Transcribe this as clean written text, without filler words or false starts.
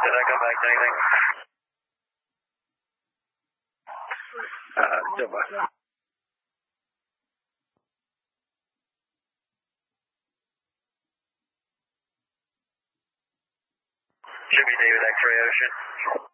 Did I come back to anything? Still by. Should be David X-Ray Ocean.